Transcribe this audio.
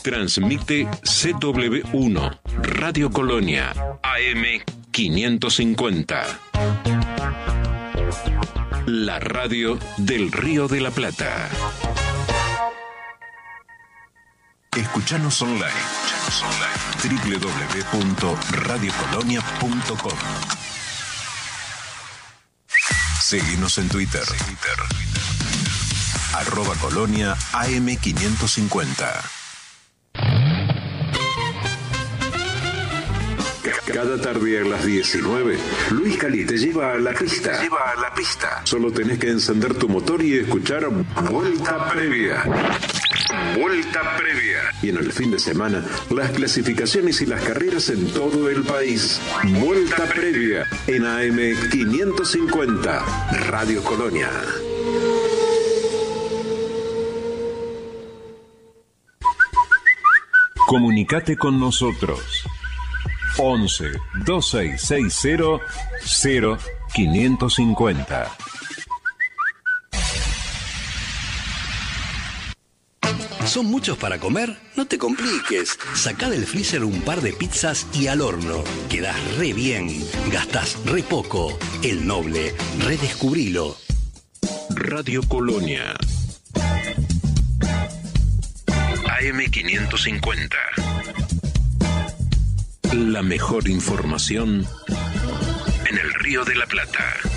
Transmite CW1, Radio Colonia, AM 550. La radio del Río de la Plata. Escuchanos online. www.radiocolonia.com. Seguinos en Twitter. @Colonia AM550. Cada tarde a las 19, Luis Cali te lleva a la pista. Solo tenés que encender tu motor y escuchar Vuelta Previa. Y en el fin de semana, las clasificaciones y las carreras en todo el país. Vuelta Previa en AM 550, Radio Colonia. Comunicate con nosotros. 11 2660 0550. ¿Son muchos para comer? No te compliques. Sacá del freezer un par de pizzas y al horno. Quedás re bien. Gastás re poco. El Noble. Redescubrilo. Radio Colonia. AM 550. La mejor información en el Río de la Plata.